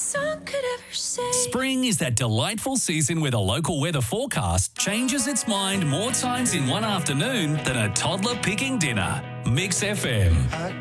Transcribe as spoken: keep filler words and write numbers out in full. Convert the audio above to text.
song could ever say. Spring is that delightful season where the local weather forecast changes its mind more times in one afternoon than a toddler picking dinner. Mix F M.